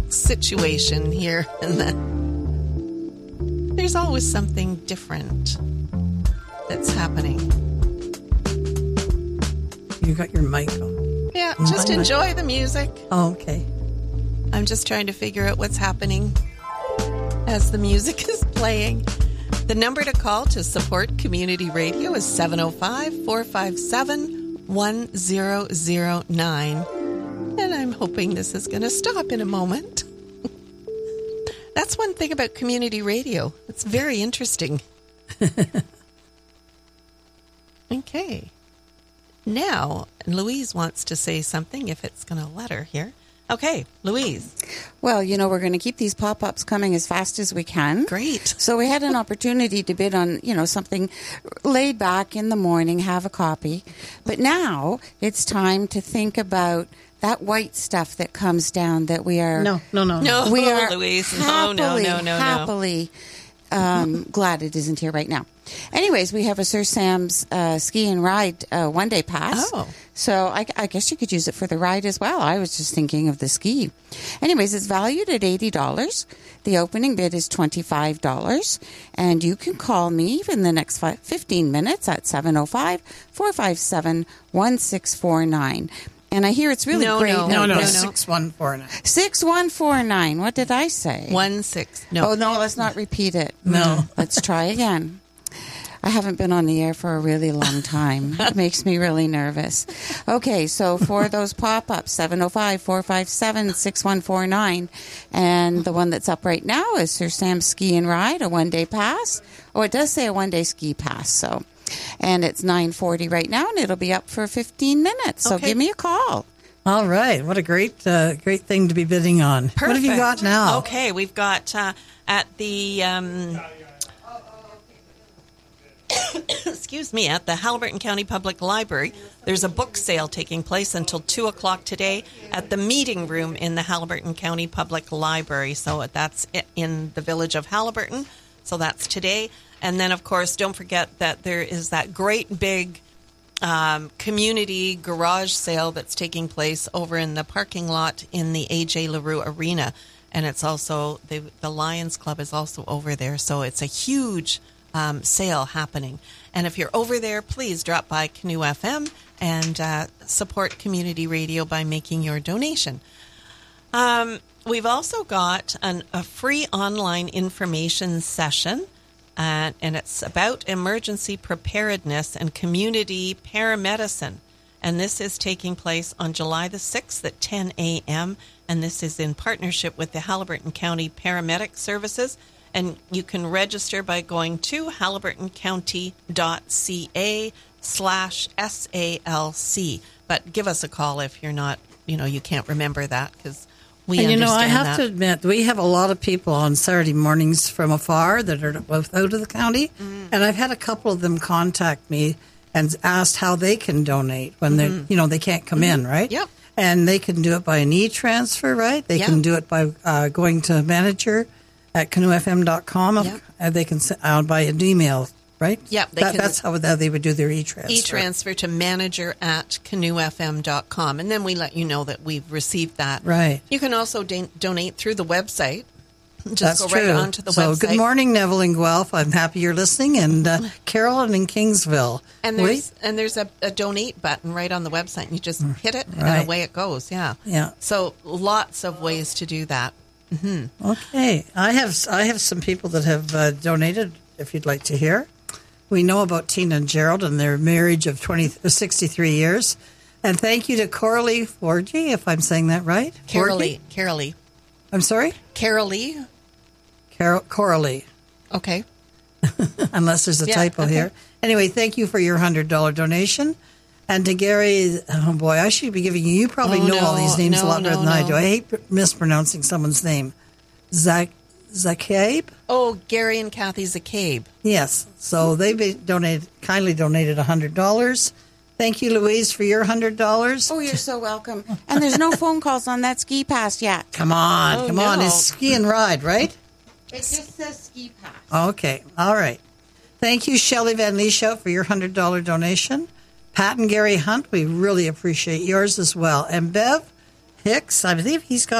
situation here. There's always something different that's happening. You got your mic on. Yeah, just enjoy the music. Oh, okay. I'm just trying to figure out what's happening as the music is playing. The number to call to support community radio is 705-457-1009. And I'm hoping this is going to stop in a moment. That's one thing about community radio. It's very interesting. Okay. Now, Louise wants to say something, if it's going to let her here. Okay, Louise. Well, we're going to keep these pop-ups coming as fast as we can. Great. So we had an opportunity to bid on, something laid back in the morning, have a copy. But now it's time to think about that white stuff that comes down that we are... No. We are Louise. happily glad it isn't here right now. Anyways, we have a Sir Sam's ski and ride one-day pass. Oh. So I guess you could use it for the ride as well. I was just thinking of the ski. Anyways, it's valued at $80. The opening bid is $25. And you can call me in the next 15 minutes at 705-457-1649. And I hear it's really great. No, 6149. 6149. What did I say? 16. No. Oh, no, let's not repeat it. No. Let's try again. I haven't been on the air for a really long time. It makes me really nervous. Okay, so for those pop-ups, 705-457-6149. And the one that's up right now is Sir Sam's Ski and Ride, a one-day pass. Oh, it does say a one-day ski pass, so. And it's $9.40 right now, and it'll be up for 15 minutes. So give me a call. All right. What a great thing to be bidding on. Perfect. What have you got now? Okay, we've got at the... excuse me, at the Haliburton County Public Library, there's a book sale taking place until 2 o'clock today at the meeting room in the Haliburton County Public Library. So that's in the village of Haliburton. So that's today. And then, of course, don't forget that there is that great big community garage sale that's taking place over in the parking lot in the A.J. LaRue Arena. And it's also, the Lions Club is also over there. So it's a huge sale happening. And if you're over there, please drop by Canoe FM and support community radio by making your donation. We've also got a free online information session, and it's about emergency preparedness and community paramedicine. And this is taking place on July the 6th at 10 a.m., and this is in partnership with the Haliburton County Paramedic Services. And you can register by going to haliburtoncounty.ca/SALC. But give us a call if you're not, you can't remember that, because we understand that. I have to admit, we have a lot of people on Saturday mornings from afar that are both out of the county. And I've had a couple of them contact me and asked how they can donate when they can't come in, right? Yep. And they can do it by an e-transfer, right? They can do it by going to manager at canoefm.com. Yep. They can send by an email, right? Yep. That's how they would do their e-transfer. E-transfer to manager at canoefm.com. And then we let you know that we've received that. Right. You can also donate through the website. That's go true. right onto the so website. Good morning, Neville in Guelph. I'm happy you're listening. And Carolyn in Kingsville. And there's a donate button right on the website. And you just hit it, and away it goes. Yeah. So lots of ways to do that. Mm-hmm. Okay. I have some people that have donated, if you'd like to hear. We know about Tina and Gerald and their marriage of 63 years. And thank you to Coralie Forgy, if I'm saying that right. Carolee. I'm sorry? Carolee. Coralie. Okay. Unless there's a typo here. Anyway, thank you for your $100 donation. And to Gary, oh boy, I should be giving you probably know all these names a lot better than I do. I hate mispronouncing someone's name. Zacabe? Oh, Gary and Kathy Zacabe. Yes. So they kindly donated $100. Thank you, Louise, for your $100. Oh, you're so welcome. And there's no phone calls on that ski pass yet. Come on. It's ski and ride, right? It just says ski pass. Okay. All right. Thank you, Shelley Van Lieshout, for your $100 donation. Pat and Gary Hunt, we really appreciate yours as well. And Bev Hicks, I believe he's got